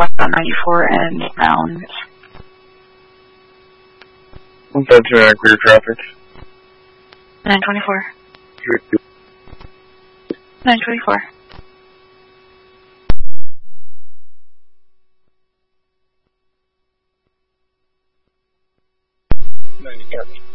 westbound 94 and bound. 152 clear traffic. 924. 924. Copy.